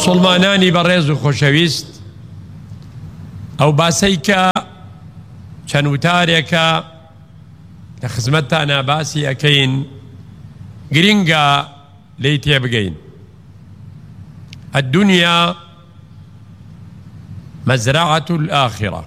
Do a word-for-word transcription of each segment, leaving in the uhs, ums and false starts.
مسلمانانی بەڕێز و خۆشەویست، ئەو باسەی کە چەند وتارێکە لە خزمەتتانە باسی ئەکەین گرینگە لێی تێبگەین. الدنيا مزرعة الآخرة.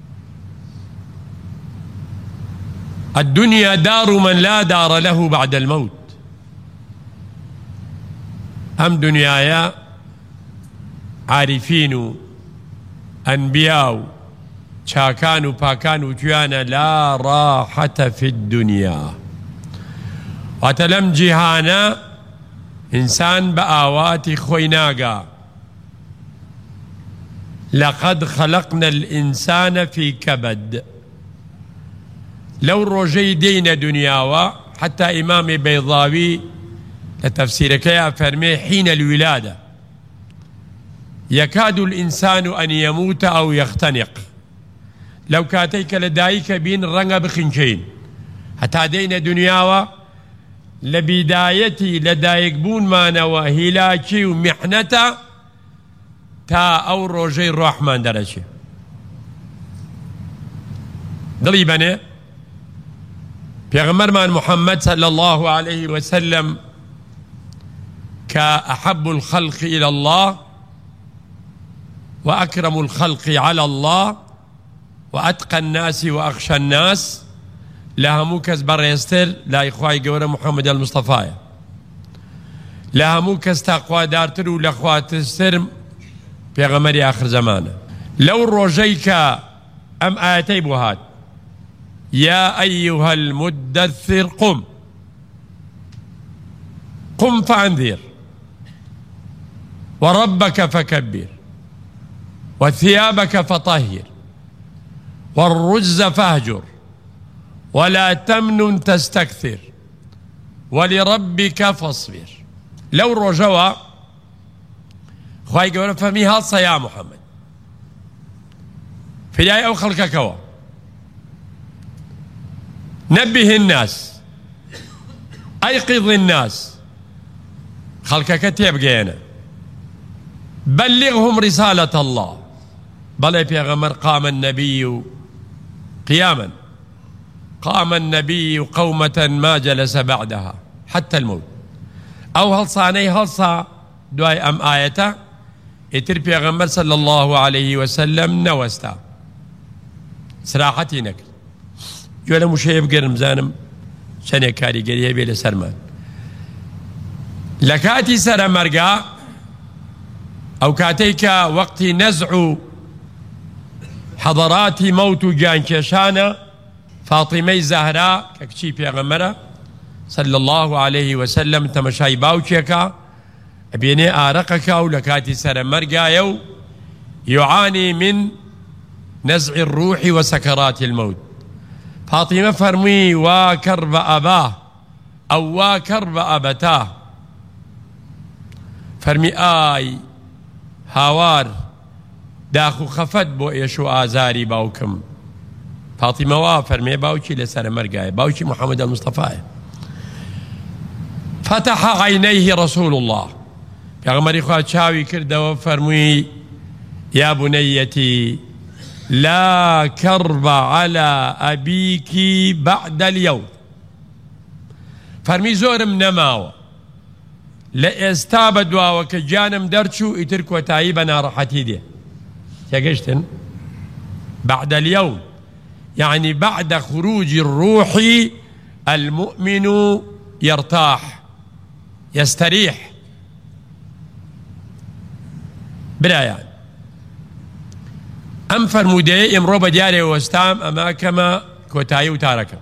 الدنيا دار من لا دار له بعد الموت. أم دنيايا عارفين أنبياء شاكان باكان تيانا لا راحة في الدنيا. وتلم جهانا إنسان بآوات خويناغا. لقد خلقنا الإنسان في كبد. لو رجي دين دنياوا حتى إمام بيضاوي لتفسيرك يا فرمي حين الولادة يكاد الإنسان أن يموت أو يختنق. لو كاتيك لدايك بين رنغ بخنشين حتى دين دنياوا لبدايتي لدايك بون مانا وهلاكي ومحنتا تا أو روجي الرحمن درجي قليبا پیغمبرمان محمد صلى الله عليه وسلم كأحب الخلق إلى الله وأكرم الخلق على الله وأتقى الناس وأخشى الناس لها موكز بريستر لا إخوائي قورة محمد المصطفى لها موكز تقوى دارتر ولأخوات السر پیغمبر آخر زمانه. لو روجيك أم آياتي بوهات يا أيها المدثر قم قم فأنذر وربك فكبر وثيابك فطهر والرجز فاهجر ولا تمنن تستكثر ولربك فاصبر. لو رجوا خواهي قولنا فهمي هالصا يا محمد في الآية أو خلقك كوا نبه الناس أيقظ الناس خلقك تيبقينا بلغهم رسالة الله. بل بيغمر قام النبي قياما قام النبي قومة ما جلس بعدها حتى الموت. أو هل صاني هل صا دواي أم آية اتر بيغمر صلى الله عليه وسلم نوستا صراحتي نكر جوالا مشيب قرم زانم شنه كاري قريه بيلا سرمان لكاتي سر مرقا أو كاتيك وقت نزع حضرات موت جان كشانا فاطمة زهراء ككشي بيغمرة صلى الله عليه وسلم تمشاي باوشيكا أبيني آرقك أو لكاتي سر مرقا يو يعاني من نزع الروح وسكرات الموت. فاطمة فرمي وكرب أباه أو وكرب أبتاه فرمي آي هاوار داخو خفت بو إيشو آزاري باوكم. فاطمة وافرمي باوكي لسر مرقاي باوكي محمد المصطفى. فتح عينيه رسول الله پیغمبر خواه چاوی کرده و فرموی يا بنيتي لا كرب على أبيك بعد اليوم. فرمي زورم نماو لإستاب دواو كجانم درشو اتركو تايبنا راحتي دي يقشتن بعد اليوم يعني بعد خروج الروح المؤمن يرتاح يستريح بلا يعني أم فرمودي امرو بدياري وستام أما كما كوتاي وتاركا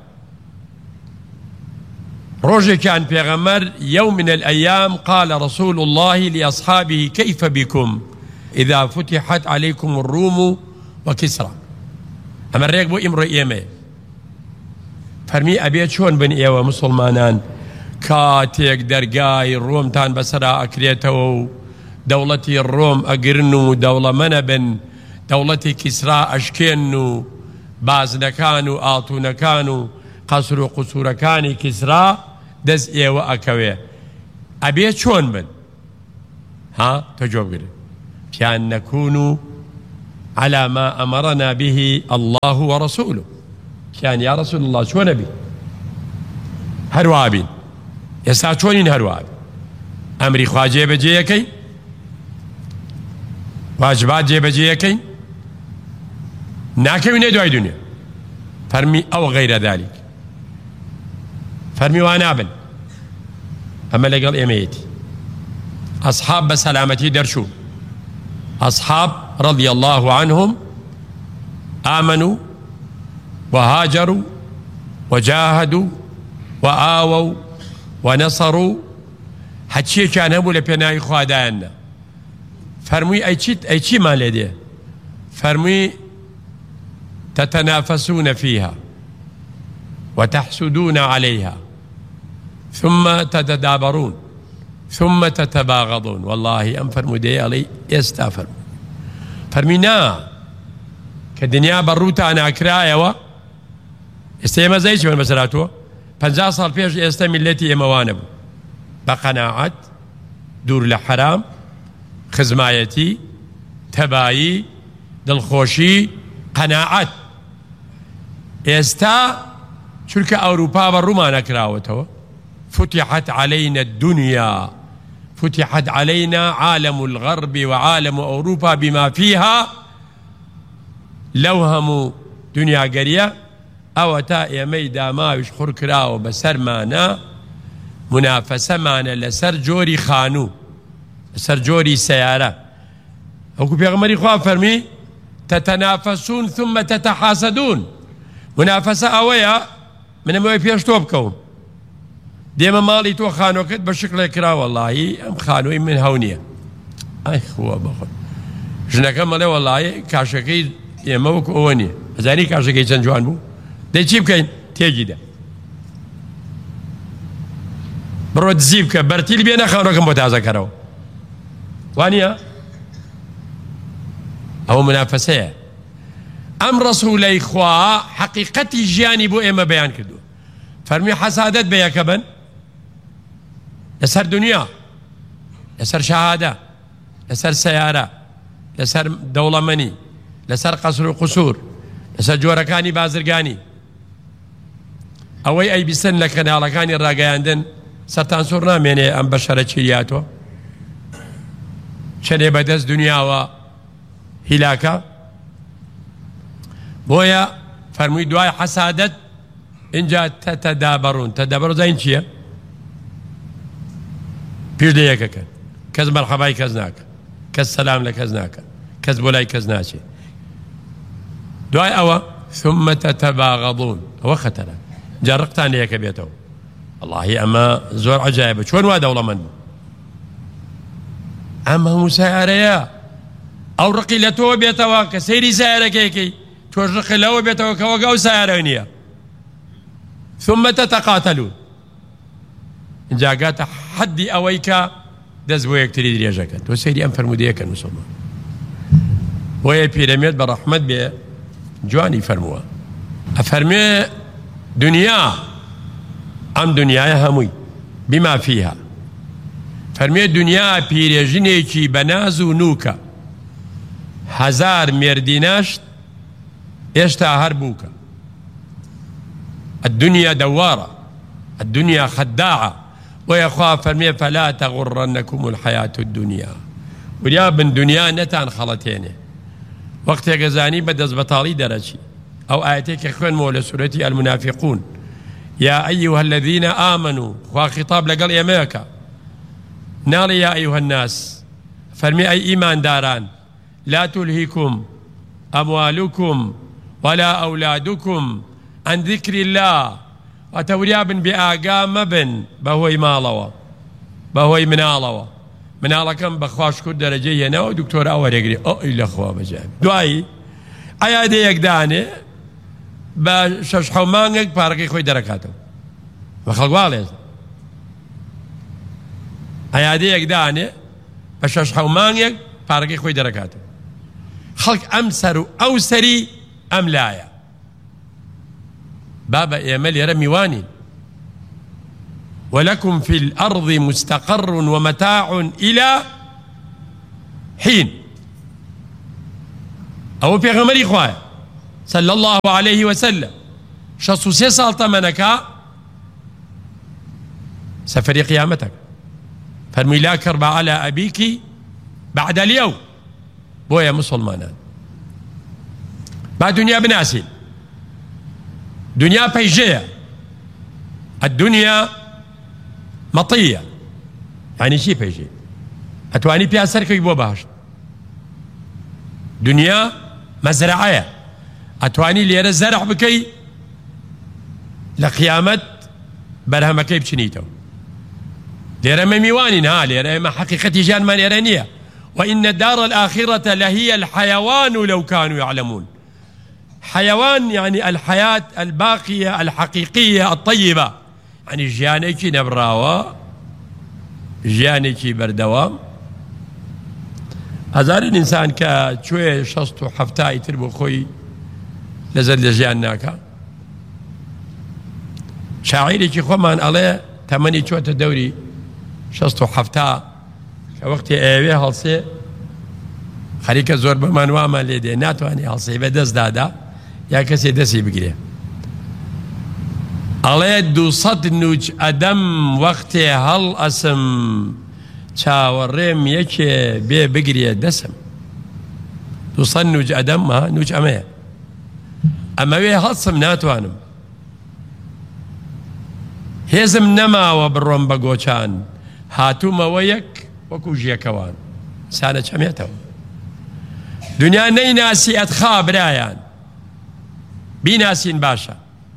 روجي كان بيغمر يوم من الأيام قال رسول الله لأصحابه كيف بكم إذا فتحت عليكم الروم وكسرى. أما الريق بو امرو إيمي فرمي أبيت شون بن إيوة مسلمانان كاتيك درقاي الروم تان بسرا أكريتو دولتي الروم أقرنو دولة منبن دولتي كسرى أشكينو بازنكانو آتونكانو قصر قصوركاني كسرى دز إيوة أكوية أبيت شون بن ها تجوب قري بأن نكون على ما أمرنا به الله ورسوله. كان يا رسول الله شو نبي هروابين يساچونين هرواب أمري خواجه بجيكي واجبات جيبجيكي ناكي من دعاء دنيا فرمي أو غير ذلك فرمي وانابن أما لقل إميتي أصحاب بسلامتي درشو أصحاب رضي الله عنهم آمنوا وهاجروا وجاهدوا وآووا ونصروا حتى كان هبوا لبناء خوادانا فرمي أي شيء أي شيء ما لديه فرمي تتنافسون فيها وتحسدون عليها ثم تتدابرون ثم تتباغضون. والله أم فرمي دي علي يستافر فرمينا كالدنيا بروتا أنا أكرايا و استيما زيش من مسراتو پنجاه صال پیش استا ملتي اموانب بقناعت دور لحرام خزمايتي تبايي دلخوشي قناعت استا شركة أوروبا بالرومان أكراوتو فتحت علينا الدنيا فتحت علينا عالم الغرب وعالم أوروبا بما فيها لوهم دنيا قرية أو تا ميدا ما يشخر كراو بسر مانا منافسة مانا لسر جوري خانو لسر جوري سيارة وكو بيغمري خواه فرمي تتنافسون ثم تتحاسدون. منافسة أويا من أموي فيش توبكم ديما مالي تو خانو كد بشكل كرا والله أم خانو من هونية أي خوا بخل جنكا مالي والله كاشكي يموك أونية أزاني كاشكي چند بو دي چی بکەین تێگی دا بڕۆ دزی بکە بەرتیل بێنە خاونەکەم بۆ تازەکەرەوە وانە ئەوە منافەسەیە. ئەم ڕەسوولەی خوا حەقیقەتی ژیانی بۆ ئێمە بەیان کردووە فەرمی حەسادەت بە یەکە بن لەسەر دنیا لەسەر شەهادە لەسەر سەیارە لەسەر دەوڵەمەنی لەسەر قەسر و قوسور لەسەر جۆرەکانی بازرگانی ئەوەی ئەیبیستن لە کەناڵەکانی ڕاگەیاندن سەرتان سوور نامێنێ ئەم بەشەرە چیریاتۆ چەندێ بەدەست دنیاوە هیلاکە بۆیە فەرمووی دوای حەسادەت اینجا تەتەدابەڕون تەدابەڕ زین چییە؟ پێش لە یەکەکەن کەس مەرحەبای کەس ناکە کەس سەلام لە کەس ناکە کەس بۆ لای کەس ناچێت دوای ئەوە ثم تتباغضون ئەوە خەتەرە جارڕقتان لەیەکە بێتەوە. والله ئەمە زۆر عەجایبە چۆن وا دەوڵەمەند بوو ئەم هەموو سیارەیە ئەو ڕقی لە تۆ بێتەوە کە سەیری سیارەکەیەکەی تۆش ڕقی لەوە بێتەوە کە وەگە ئەو سیارە نییە. ثم تتقاتلون اینجا گاتە حەدی ئەوەی کە دەست بۆ یەکتری درێژەکەن تۆ سەیری ئەم فەرموودەیەکە موسڵمان بۆیە پیرەمێرد بە ڕەحمەت بێ جوانی فەرمووە ئەفەرمێ دنیا ئەم دنیاە هەمووی بما فيها فەرمێ دنیا پیرێژنێکی بەناز و نووکە هەزار مێردینەشت ئێشتا هەر بووکە. الدنيا دوارة الدنيا خداعة ويخوا فرمي فلا تغرنكم الحياة الدنيا وريا بن دنيا نتان خلتينه وقت يغزاني بدز بطالي درجي أو آياتك اخوان مولى سورة المنافقون يا أيها الذين آمنوا خوا خطاب لقل يميكا نال يا أيها الناس فرمي أي إيمان داران لا تلهكم أموالكم ولا أولادكم عن ذكر الله وتوريا بن بآقام بن بهوي مالوا بهوي منالوا مناڵەکەم بەخواش کرد دەرەجەی هێناوە دکتۆر ئاوەرێگری ئەوی لەخوا بەجێ دوایی ئەیادەیەک دانێ بە شەش حەو مانگێک پارەکەی خۆی دەرەکاتەوە بە خەڵکواڵێ ئەیادەیەک دانێ بە شەش حەو مانگێک پارەکەی خۆی دەرەکاتەوە خەڵک ئەم سەر و ئەو سەری ئەم لایە بابە ئێمە لێرە میوانین ولكم في الأرض مستقر ومتاع إلى حين أو بيغمري خواه صلى الله عليه وسلم شخص سي سال تمنكا سفري قيامتك فرمي لا كرب على أبيك بعد اليوم بويا مسلمان بعد دنيا بناسي دنيا بيجيه الدنيا مطية يعني شي بيجي أتواني بيا سركي بو باش دنيا مزرعة أتواني ليرة زرع بكي لقيامة برهمكي بشنيتو ليرة ميواني ها ليرة ما حقيقتي جان ما ليرانية وإن الدار الآخرة لهي الحيوان لو كانوا يعلمون حيوان يعني الحياة الباقية الحقيقية الطيبة يعني جيانيكي نبراوا جيانيكي بردوام هزار الإنسان كشوية شصت وحفتاي تربو خوي لزد لجياناكا شاعري خومان عليه تمني شوية الدوري شصت وحفتا كوقت ايوه هالسي خريكة زور بمان واما ليدي ناتواني هالسي بدس دادا يا كسي دسي بقريه عليه دو صد نوج أدم وقت هل أسم چاورم يكي بي بقريه دسم دو صد نوج أدم ها نوج أميه أما بي هالسم ناتوانم هزم نما وبرم بقوشان هاتو مويك وكو جيكوان سانة شميتو دنيا نيناسي أتخاب رايان بناسين باشا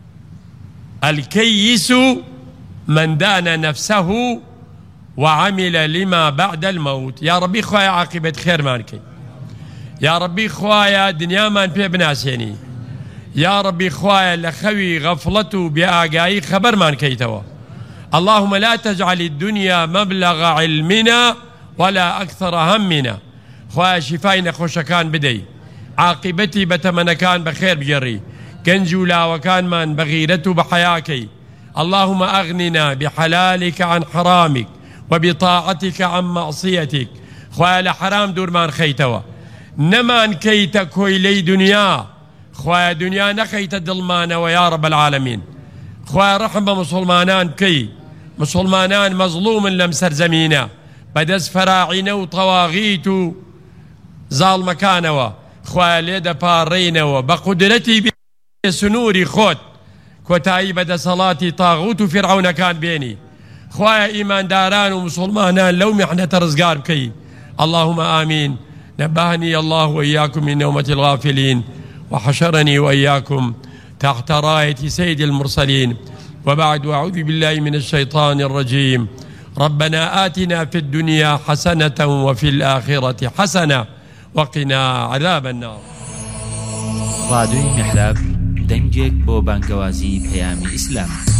الكيس من دان نفسه وعمل لما بعد الموت يا ربي خوايا عاقبة خير مانكي يا ربي خوايا دنيا من في بناسيني يا ربي خوايا لخوي غفلته بآقاي خبر مانكي توا اللهم لا تجعل الدنيا مبلغ علمنا ولا أكثر همنا خوايا شفاينا خوشكان بدي عاقبتي بتمنكان بخير بجري كنجولا وكان من بغيرته بحياكي اللهم أغننا بحلالك عن حرامك وبطاعتك عن معصيتك خوايا لحرام دور من خيتوا نمان كيت كويلي دنيا خوايا دنيا نخيت دلمان ويا رب العالمين خوايا رحمة مسلمانان كي مسلمانان مظلوم لم سرزمينا بدز فراعين وطواغيت زال مكانوا خوايا ليدا بارينوا بقدرتي سنوري خوت كوتاي بدا صلاتي طاغوت فرعون كان بيني خوايا إيمان داران ومسلمانان لو محنة رزقار بكي اللهم آمين نبهني الله وإياكم من نومة الغافلين وحشرني وإياكم تحت راية سيد المرسلين وبعد أعوذ بالله من الشيطان الرجيم ربنا آتنا في الدنيا حسنة وفي الآخرة حسنة وقنا عذاب النار راديو محراب دنجك بو بانكوازي بيامي إسلام